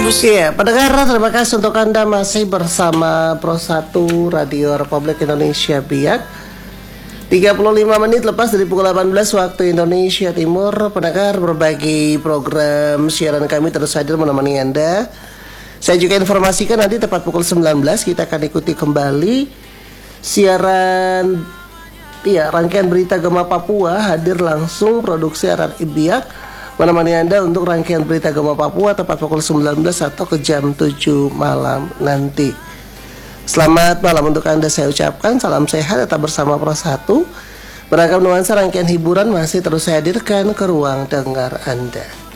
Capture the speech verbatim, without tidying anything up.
Iya, pendengar, terima kasih untuk Anda masih bersama Pro satu Radio Republik Indonesia Biak. tiga puluh lima menit lepas dari pukul delapan belas waktu Indonesia Timur. Pendengar, berbagai program siaran kami terus hadir menemani Anda. Saya juga informasikan nanti tepat pukul sembilan belas kita akan ikuti kembali siaran ya, rangkaian berita Gema Papua hadir langsung produksi R R I Biak menemani Anda untuk rangkaian berita Gema Papua tepat pukul sembilan belas atau ke jam tujuh malam nanti. Selamat malam untuk Anda saya ucapkan, salam sehat, tetap bersama Pro satu. Beragam nuansa rangkaian hiburan masih terus saya hadirkan ke ruang dengar Anda.